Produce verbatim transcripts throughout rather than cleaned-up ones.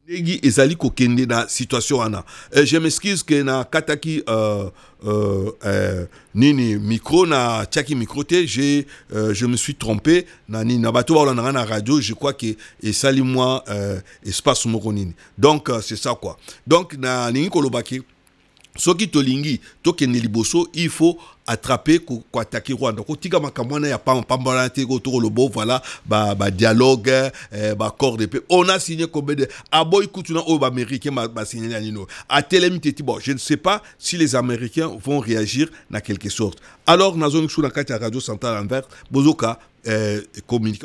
Negi ezali kokende na situation wana. Euh, je m'excuse que na kataki euh, euh, euh, nini micro na tchaki micro te, je euh, je me suis trompé na nini na bato wala na na radio, je crois que et sali moi euh, espace moko nini. Donc euh, c'est ça quoi. Donc na ningi kolobaki soki tolingi tokende liboso, il faut attraper ko attaquer Rwanda ko tika makamwana ya pam pambana te ko to lobo, voilà ba ba dialogue eh, ba accord de paix. On a signé combien de aboy kutuna o ba américain ba, ba signé nino a telemiti. Bon, je ne sais pas si les américains vont réagir dans quelque sorte. Alors na zone sur la carte radio centrale Anvers bozoka euh, communiquant.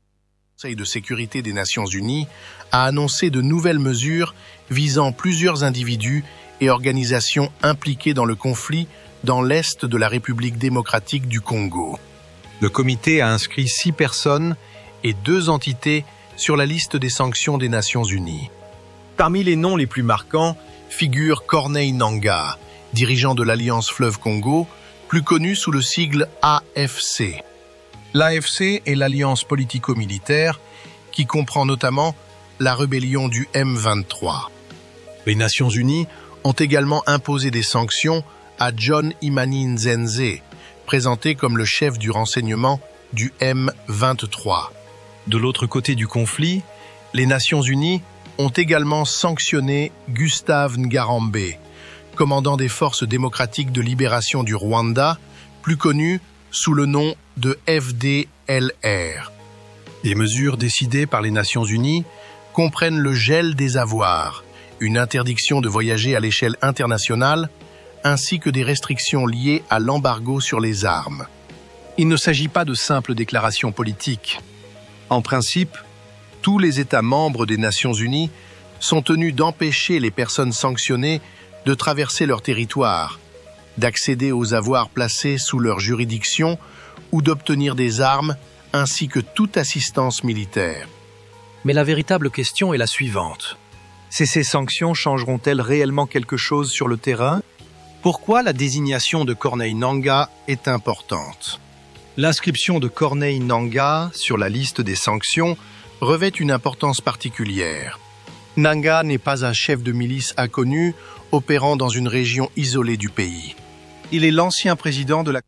Le Conseil de sécurité des Nations Unies a annoncé de nouvelles mesures visant plusieurs individus et organisations impliquées dans le conflit dans l'est de la République démocratique du Congo. Le comité a inscrit six personnes et deux entités sur la liste des sanctions des Nations Unies. Parmi les noms les plus marquants figure Corneille Nangaa, dirigeant de l'Alliance Fleuve Congo, plus connu sous le sigle A F C. L'A F C est l'alliance politico-militaire qui comprend notamment la rébellion du M vingt-trois. Les Nations Unies ont également imposé des sanctions à John Imani Nzenze, présenté comme le chef du renseignement du M vingt-trois. De l'autre côté du conflit, les Nations Unies ont également sanctionné Gustave Ngarambe, commandant des forces démocratiques de libération du Rwanda, plus connu sous le nom de F D L R. Les mesures décidées par les Nations Unies comprennent le gel des avoirs, une interdiction de voyager à l'échelle internationale, ainsi que des restrictions liées à l'embargo sur les armes. Il ne s'agit pas de simples déclarations politiques. En principe, tous les États membres des Nations Unies sont tenus d'empêcher les personnes sanctionnées de traverser leur territoire, d'accéder aux avoirs placés sous leur juridiction ou d'obtenir des armes, ainsi que toute assistance militaire. Mais la véritable question est la suivante. Ces, ces sanctions changeront-elles réellement quelque chose sur le terrain ? Pourquoi la désignation de Corneille Nangaa est importante ? L'inscription de Corneille Nangaa sur la liste des sanctions revêt une importance particulière. Nangaa n'est pas un chef de milice inconnu opérant dans une région isolée du pays. Il est l'ancien président de la...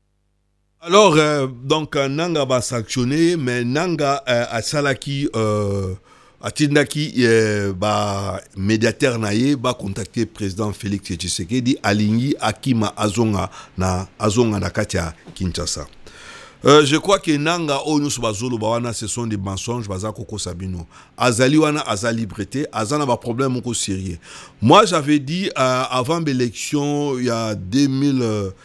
Alors, euh, donc, Nangaa va sanctionner, mais Nangaa euh, a salaki... Euh atindaki eh, ba médiateur naye ba contacter président Félix Tshisekedi alingi akima azonga na azonga na katia Kinshasa. Euh, je crois que Nangaa onus bazolo bawana ce sont des mensonges baza koko sabino. Azali wana azali liberté, azana ba problème ko sérieux. Moi j'avais dit euh, avant l'élection il y a deux mille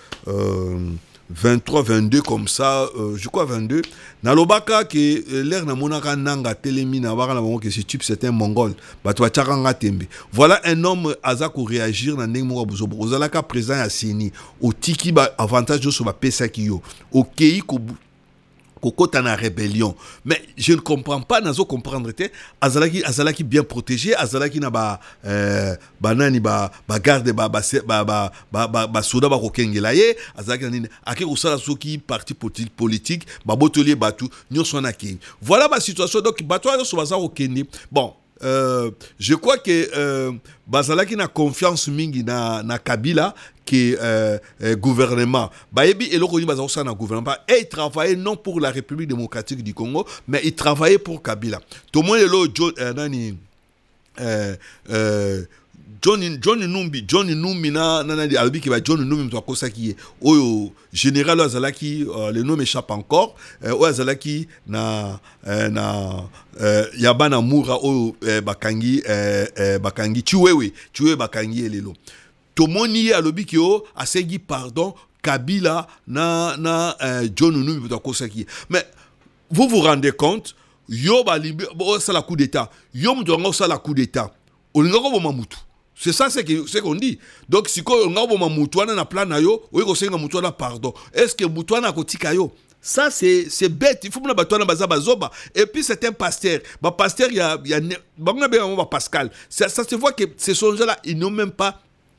vingt-trois vingt-deux comme ça, euh, je crois vingt-deux. Nalobaka que l'air na monaka Nangaa telemi na baka na bango que ce type c'est un mongol. Bato tchakanga tembe. Voilà un homme azako réagir na ndenge moko bozo. Ozalaka présent ya sini. O tiki ba avantage so ba pesa kiyo. O kei ko kokota na rébellion. Mais je ne comprends pas, nazo comprendre te azalaki azalaki bien protégé, azalaki na ba euh, banani ba ba garde ba ba ba ba ba, ba, ba soda ba kokengela ye, azalaki nini ake osala soki parti politique politique ba botolier batu nyoso na ke. Voilà ma situation, donc bato so baza kokende. Bon, Euh, je crois que euh, bazalaki na confiance mingi na na Kabila que euh, euh, gouvernement baebi eloko ni bazako na gouvernement et il travaillait non pour la République démocratique du Congo mais il travaillait pour Kabila. Tout le monde est là John euh, nani euh, euh, John John Numbi John Numbi na na na albi ki ba John Numbi mto akosaki oyo général azalaki euh, le nom m'échappe encore euh, oyo azalaki na euh, na euh, yabana mura oyo euh, bakangi euh, euh, bakangi chiwewe chiwewe bakangi elelo tomoni alobi ki o asengi pardon Kabila na na euh, John Numbi mto akosaki. Mais vous vous rendez compte yo ba libi bo ça la coup d'état yo mto ngo ça la coup d'état olingako bo mamutu. C'est ça c'est que c'est qu'on dit. Donc si ko ngabo mamutwana na plan na yo, oyi ko senga mutwana pardon. Est-ce que mutwana ko tika yo? Ça c'est c'est bête, il faut na batwana baza bazoba. Et puis c'est un pasteur. Ba pasteur il y a il y a ba ngana ba Pascal. Ça ça se voit que ces gens là ils n'ont même pas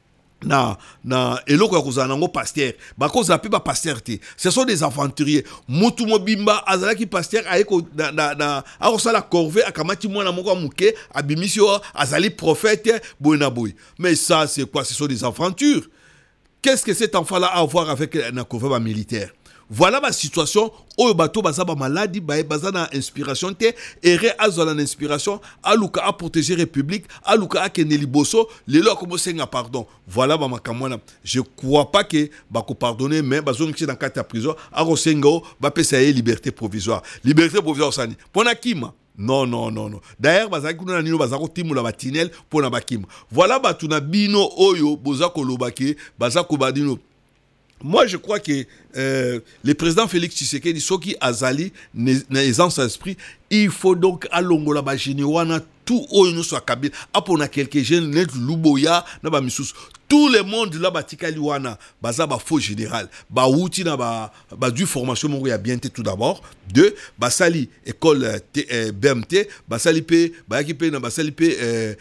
na na eloko ya kozala nango pasteur bakozala mpe bapasteur te, ce sont des aventuriers. Mutu mobimba azalaki pasteur ayeko na, na, na akosala corvée akamati mwana moko ya moke abimisi yo azali prophète boye na boye. Mais ça c'est quoi? Ce sont des aventures. Qu'est-ce que cet enfant là a à voir avec na corvée militaire? Voilà ma situation. Oyo bato baza ba maladie ba baza na inspiration te ere azola na inspiration aluka a protéger république aluka a kene liboso lelo akomo senga pardon. Voilà ba makamwana. Je crois pas que ba ko pardonner mais bazo nki dans quatre prison a ko senga ba pesa ye liberté provisoire. Liberté provisoire sani. Pona kima. Non, non, non, non. D'ailleurs, bazaki kuna nino bazako timula batinel pona bakima. Voilà batuna bino oyo bozako lobake bazako badino. Moi, je crois que euh, le président Félix Tshisekedi, ce qui a zali, n'aisance esprit, il faut donc alongola ba généwana tout au nous soit kabila. Apona quelques jeunes, net luboya, na ba missus. Tout le monde là batika liwana, baza ba faux général, ba outi na ba ba du formation mon ya bien tout d'abord. Deux, ba sali école B M T, ba sali pe, ba ki pe na ba sali pe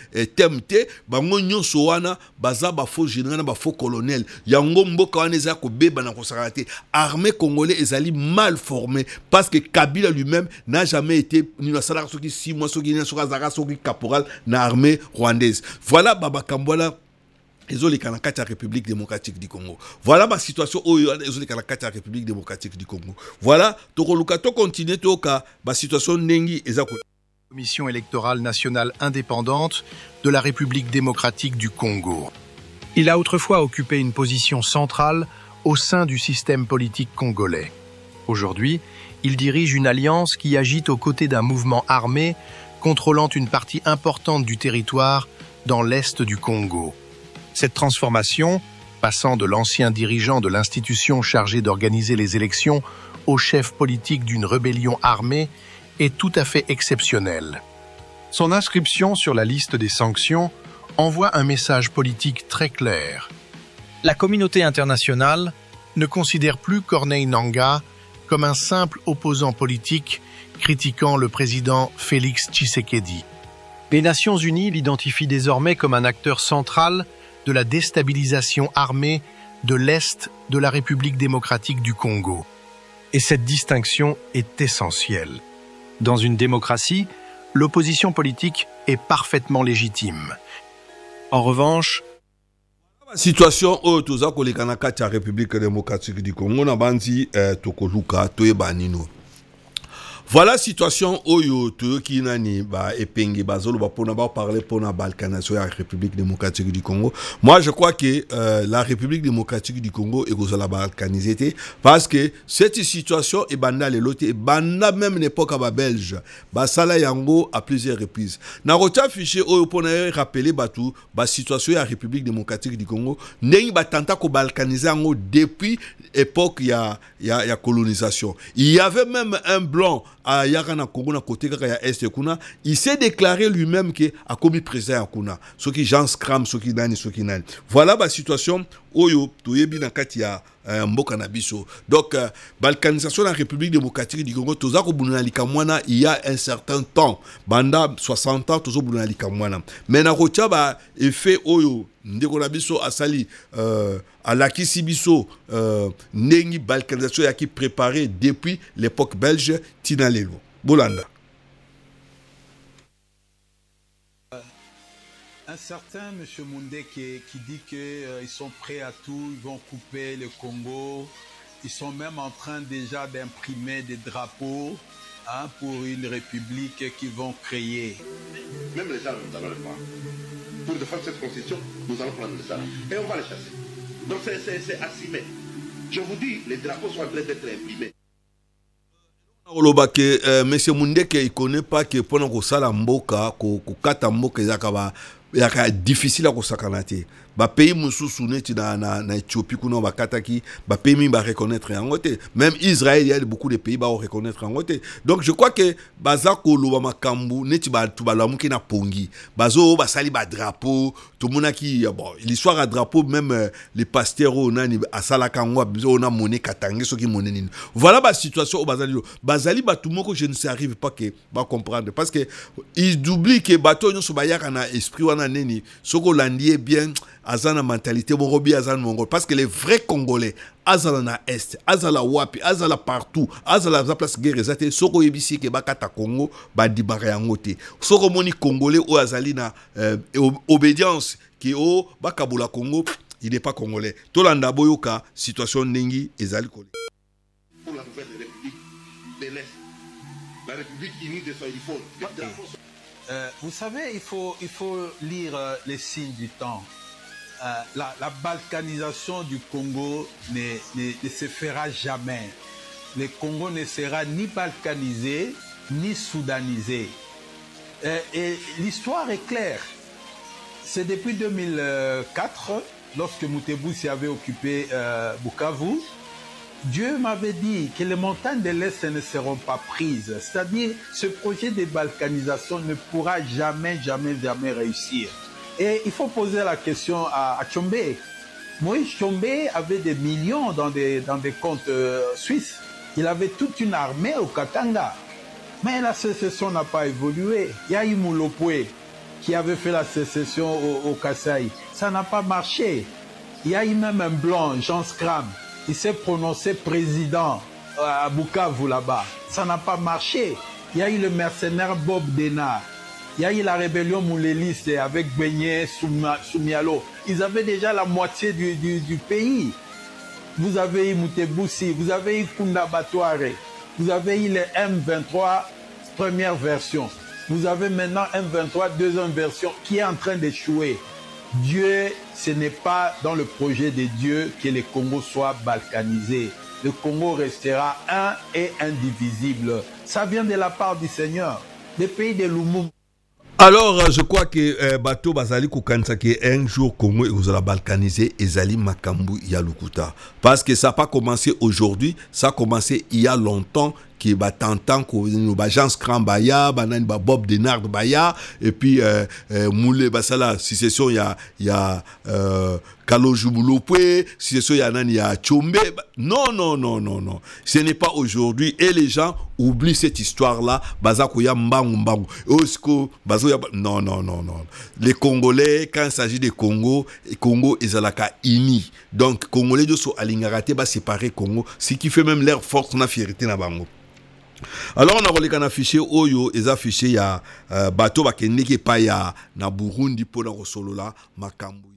T M T, ba ngonyo so wana, baza ba faux général na ba faux colonel. Yango mboka wana eza ko beba na kosarate. Armée congolais ezali mal formée parce que Kabila lui-même n'a jamais été ni na sala soki six mois soki na soka zara soki caporal na armée rwandaise. Voilà baba Kambola ils ont les canacats à la République démocratique du Congo. Voilà ma situation. Ils ont les canacats à la République démocratique du Congo. Voilà. Toko Lukato continue toka ma situation nengi ezako. Commission électorale nationale indépendante de la République démocratique du Congo. Il a autrefois occupé une position centrale au sein du système politique congolais. Aujourd'hui, il dirige une alliance qui agite aux côtés d'un mouvement armé contrôlant une partie importante du territoire dans l'est du Congo. Cette transformation, passant de l'ancien dirigeant de l'institution chargée d'organiser les élections au chef politique d'une rébellion armée, est tout à fait exceptionnelle. Son inscription sur la liste des sanctions envoie un message politique très clair. La communauté internationale Ne considère plus Corneille Nangaa comme un simple opposant politique critiquant le président Félix Tshisekedi. Les Nations Unies l'identifient désormais comme un acteur central de la déstabilisation armée de l'Est de la République démocratique du Congo. Et cette distinction est essentielle. Dans une démocratie, l'opposition politique est parfaitement légitime. En revanche, situation au toza ko le kanaka ta République démocratique du Congo na bandi tokoluka toyebanino. Voilà situation oyo to ki nani ba epenge bazolo ba pona ba parler pona balkanisation la République démocratique du Congo. Moi je crois que euh, la République démocratique du Congo est goza la balkanisée parce que cette situation est banda le loté et banda même l'époque à belge ba sala yango à plusieurs reprises. Na rota fichier oyo pona rappeler batu ba situation la République démocratique du Congo nengi ba tenta ko balkaniser yango depuis époque ya ya ya colonisation. Il y avait même un blanc à Yakana Congo na côté kaka est kuna, il s'est déclaré lui-même que a commis président kuna. Ce qui Jean Scram, ce qui nani, ce qui nani. Voilà la situation oyo toyebi na kati ya mboka na biso. Donc euh, balkanisation de la République démocratique du Congo toza ko bunana likamwana il y a un certain temps, banda soixante ans tozo bunana likamwana. Mais na rocha ba effet oyo ndeko na biso asali euh, alakisi biso euh, nengi balkanisation ya ki préparé depuis l'époque belge tina lelo. Bolanda. Un certain M. Mundeke qui dit qu'ils euh, sont prêts à tout, ils vont couper le Congo. Ils sont même en train déjà d'imprimer des drapeaux hein, pour une république qu'ils vont créer. Même les armes, nous allons le faire. Pour défendre cette constitution, nous allons prendre les armes. Et on va les chasser. Donc c'est assumé. Je vous dis, les drapeaux sont en train d'être imprimés. Euh, Monsieur Mundeke, il ne connaît pas que pendant que ça, la mboka, que kata mboka, il y a difficile à kosakanate. Ba pays mususu neti na na na Éthiopie kuno bakataki, ba pays mi ba reconnaître en côté. Même Israël, il y a beaucoup de pays ba reconnaître en côté. Donc je crois que bazako lo ba makambu neti ba tu ba lamuki na pongi. Bazo ba sali ba drapeau, tout mona ki bon, l'histoire à drapeau même euh, les pasteurs nani asala kangwa on a monnaie katangi soki monnaie nini. Voilà ba situation au bazali. Bazali ba tout moko je ne sais arrive pas que ba comprendre parce que ils oublient que bateau no so ba yaka na esprit wana neni soko landie bien azana mentalité morobi azana mongol parce que les vrais Congolais azala na est azala wapi azala partout azala za place guerre ezate soko yebisi ke bakata Congo bandibaka yango te soko moni Congolais o azali na euh, obédience ki o bakabula Congo il n'est pas Congolais tolanda boyoka situation ndingi ezali kole pour la nouvelle république de l'Est, la république unie des Soilifons. Euh, vous savez, il faut, il faut lire euh, les signes du temps. Euh, la, la balkanisation du Congo ne, ne, ne se fera jamais. Le Congo ne sera ni balkanisé, ni soudanisé. Euh, et l'histoire est claire. C'est depuis deux mille quatre, lorsque Moutebousi avait occupé euh, Bukavu, Dieu m'avait dit que les montagnes de l'Est ne seront pas prises. C'est-à-dire, ce projet de balkanisation ne pourra jamais, jamais, jamais réussir. Et il faut poser la question à, à Tshombe. Moïse Tshombe avait des millions dans des, dans des comptes euh, suisses. Il avait toute une armée au Katanga. Mais la sécession n'a pas évolué. Il y a eu Moulopoué qui avait fait la sécession au, au Kasaï. Ça n'a pas marché. Il y a eu même un blanc, Jean Scram. Il s'est prononcé président à Bukavu là-bas. Ça n'a pas marché. Il y a eu le mercenaire Bob Denard. Il y a eu la rébellion Mouléliste avec Beignet, Soumialo. Ils avaient déjà la moitié du, du, du pays. Vous avez eu Moutebousi, vous avez eu Kunda Batouare, vous avez eu le M vingt-trois première version. Vous avez maintenant M vingt-trois deuxième version qui est en train d'échouer. Dieu, ce n'est pas dans le projet de Dieu que le Congo soit balkanisé. Le Congo restera un et indivisible. Ça vient de la part du Seigneur. Des pays de Lumumba. Alors, je crois que euh, Bato Bazali Koukansa qui un jour Congo et vous allez balkaniser Ezali Makambu Yalukuta. Parce que ça n'a pas commencé aujourd'hui, ça a commencé il y a longtemps. Qui va t'entendre que l'agence Grand Baya, banane Bob Denard Baya, et puis euh, euh, Moulé Basala, si c'est ça, il y a, il y a euh, Kalojou Moulopoué, si c'est ça, il y a il y a Tshombe. Non, non, non, non, non. Ce n'est pas aujourd'hui. Et les gens oublient cette histoire-là. Bazakoya Mbangu Mbangu. Non, non, non, non. Les Congolais, quand il s'agit des Congo, Congo est Zalaka ini. Donc, Congolais de so alingarate, ba séparer Congo. Ce qui fait même l'air force, on a fierté na bango. Alors on a volé un fichier oyo et affiché ya bateau bakendeke pa ya na Burundi pour la solo la makambu.